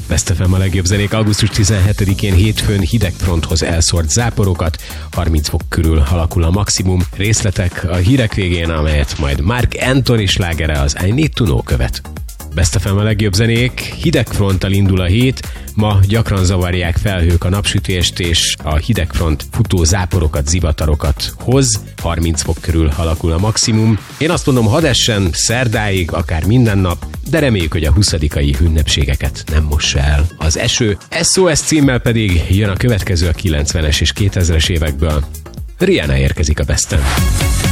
Best FM a legjobb zenék augusztus 17-én hétfőn hidegfronthoz elszórt záporokat, 30 fok körül alakul a maximum. Részletek a hírek végén, amelyet majd Mark Anthony slágere az I Need to Know követ. Best FM a legjobb zenék, hidegfronttal indul a hét, ma gyakran zavarják felhők a napsütést, és a hidegfront futó záporokat, zivatarokat hoz, 30 fok körül alakul a maximum. Én azt mondom, hadd essen szerdáig, akár minden nap, de reméljük, hogy a 20-ai ünnepségeket nem mossa el az eső. SOS címmel pedig jön a következő a 90-es és 2000-es évekből. Rihanna érkezik a Besten.